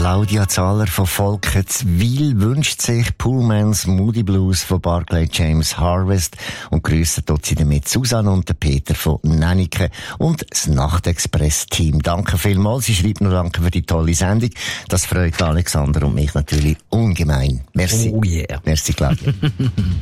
Claudia Zahler von Volketswil wünscht sich Pullmans Moody Blues von Barclay James Harvest und grüssen dort sie damit Susanne und den Peter von Nennike und das Nachtexpress-Team. Danke vielmals. Sie schreibt noch danke für die tolle Sendung. Das freut Alexander und mich natürlich ungemein. Merci. Oh yeah. Merci, Claudia.